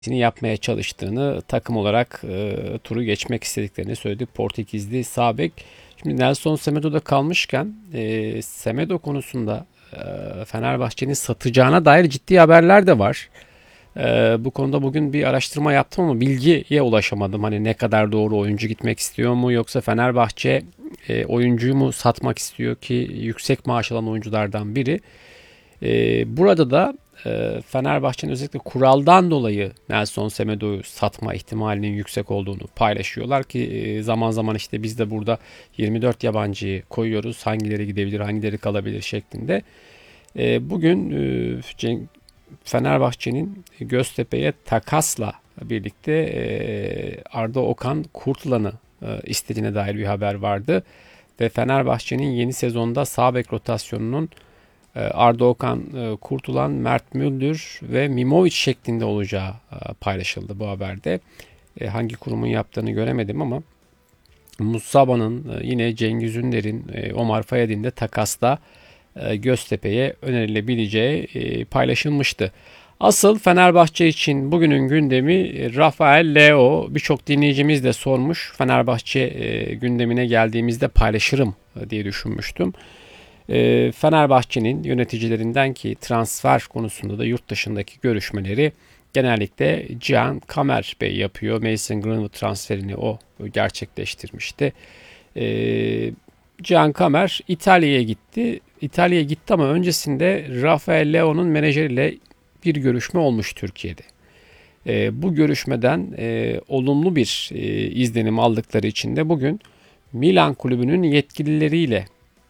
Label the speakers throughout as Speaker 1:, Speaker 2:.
Speaker 1: yapmaya çalıştığını, takım olarak turu geçmek istediklerini söyledi Portekizli sağ bek. Şimdi Nelson Semedo'da kalmışken Semedo konusunda Fenerbahçe'nin satacağına dair ciddi haberler de var. Bu konuda bugün bir araştırma yaptım ama bilgiye ulaşamadım. Hani ne kadar doğru, oyuncu gitmek istiyor mu yoksa Fenerbahçe oyuncuyu mu satmak istiyor ki yüksek maaş alan oyunculardan biri. Burada da Fenerbahçe'nin özellikle kuraldan dolayı Nelson Semedo'yu satma ihtimalinin yüksek olduğunu paylaşıyorlar ki zaman zaman işte biz de burada 24 yabancıyı koyuyoruz. Hangileri gidebilir, hangileri kalabilir şeklinde. Bugün Fenerbahçe'nin Göztepe'ye takasla birlikte Arda Okan Kurtulan'ı istediğine dair bir haber vardı. Ve Fenerbahçe'nin yeni sezonda sağ bek rotasyonunun Arda Okan Kurtulan, Mert Müldür ve Mimovic şeklinde olacağı paylaşıldı bu haberde. Hangi kurumun yaptığını göremedim ama Musaba'nın yine Cengiz Ünder'in Omar Fayadin'de takasla Göztepe'ye önerilebileceği paylaşılmıştı. Asıl Fenerbahçe için bugünün gündemi Rafael Leo. Birçok dinleyicimiz de sormuş. Fenerbahçe gündemine geldiğimizde paylaşırım diye düşünmüştüm. Fenerbahçe'nin yöneticilerinden ki transfer konusunda da yurt dışındaki görüşmeleri genellikle Cihan Kamer Bey yapıyor. Mason Greenwood transferini o gerçekleştirmişti. Cihan Kamer İtalya'ya gitti. İtalya'ya gitti ama öncesinde Rafael Leo'nun menajeriyle bir görüşme olmuş Türkiye'de. Bu görüşmeden olumlu bir izlenim aldıkları için de bugün Milan kulübünün yetkilileriyle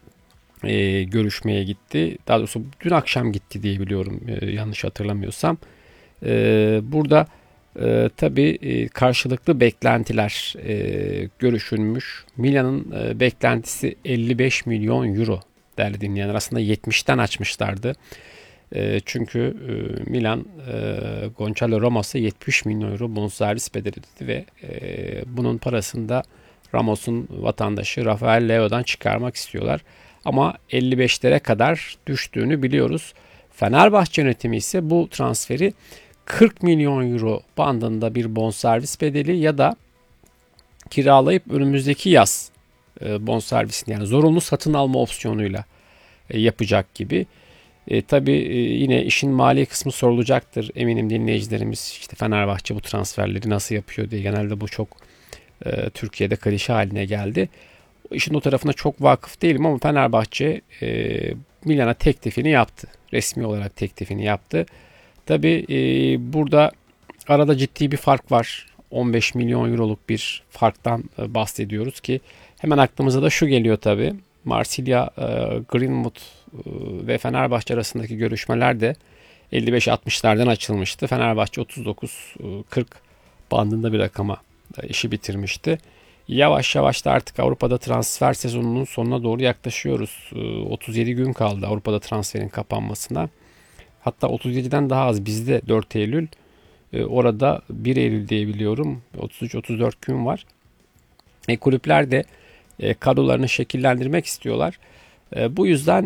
Speaker 1: görüşmeye gitti. Daha doğrusu dün akşam gitti diye biliyorum yanlış hatırlamıyorsam. Burada tabii karşılıklı beklentiler görüşülmüş. Milan'ın beklentisi 55 milyon euro değerli dinleyenler. Aslında 70'ten açmışlardı. Çünkü Milan Gonçalo Ramos'a 70 milyon euro bonservis bedeli dedi ve bunun parasını da Ramos'un vatandaşı Rafael Leo'dan çıkarmak istiyorlar. Ama 55'lere kadar düştüğünü biliyoruz. Fenerbahçe yönetimi ise bu transferi 40 milyon euro bandında bir bonservis bedeli ya da kiralayıp önümüzdeki yaz bonservisini yani zorunlu satın alma opsiyonuyla yapacak gibi. Tabii yine işin mali kısmı sorulacaktır. Eminim dinleyicilerimiz işte Fenerbahçe bu transferleri nasıl yapıyor diye, genelde bu çok Türkiye'de klişe haline geldi. İşin o tarafına çok vakıf değilim ama Fenerbahçe Milan'a teklifini yaptı. Resmi olarak teklifini yaptı. Tabii burada arada ciddi bir fark var. 15 milyon euroluk bir farktan bahsediyoruz ki hemen aklımıza da şu geliyor tabii. Marsilya, Greenwood ve Fenerbahçe arasındaki görüşmeler de 55-60'lardan açılmıştı. Fenerbahçe 39-40 bandında bir rakama işi bitirmişti. Yavaş yavaş da artık Avrupa'da transfer sezonunun sonuna doğru yaklaşıyoruz. 37 gün kaldı Avrupa'da transferin kapanmasına. Hatta 37'den daha az bizde 4 Eylül. Orada 1 Eylül diye biliyorum. 33-34 gün var. Kulüpler de kadrolarını şekillendirmek istiyorlar. Bu yüzden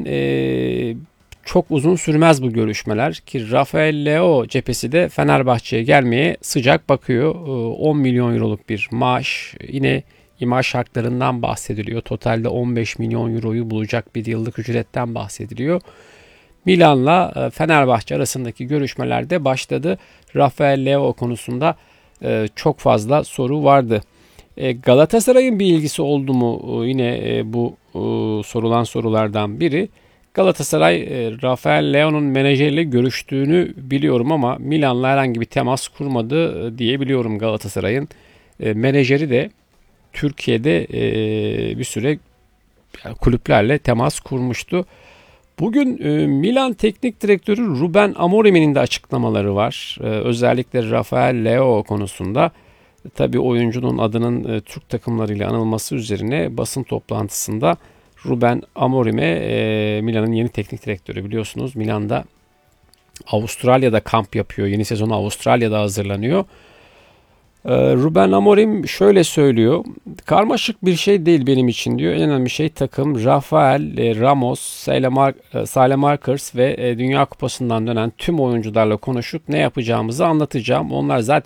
Speaker 1: çok uzun sürmez bu görüşmeler ki Rafael Leo cephesi de Fenerbahçe'ye gelmeye sıcak bakıyor. 10 milyon euroluk bir maaş, yine imaj şartlarından bahsediliyor. Totalde 15 milyon euroyu bulacak bir yıllık ücretten bahsediliyor. Milan'la Fenerbahçe arasındaki görüşmelerde başladı. Rafael Leo konusunda çok fazla soru vardı. Galatasaray'ın bir ilgisi oldu mu? Yine bu sorulan sorulardan biri. Galatasaray Rafael Leo'nun menajeriyle görüştüğünü biliyorum ama Milan'la herhangi bir temas kurmadı diye biliyorum Galatasaray'ın. Menajeri de Türkiye'de bir süre kulüplerle temas kurmuştu. Bugün Milan Teknik Direktörü Ruben Amorim'in de açıklamaları var. Özellikle Rafael Leo konusunda. Tabii oyuncunun adının Türk takımlarıyla anılması üzerine basın toplantısında Ruben Amorim'e Milan'ın yeni teknik direktörü, biliyorsunuz Milan'da Avustralya'da kamp yapıyor. Yeni sezonu Avustralya'da hazırlanıyor. Ruben Amorim şöyle söylüyor. Karmaşık bir şey değil benim için diyor. En önemli şey takım. Rafael, Ramos, Saelemaekers ve Dünya Kupası'ndan dönen tüm oyuncularla konuşup ne yapacağımızı anlatacağım. Onlar zaten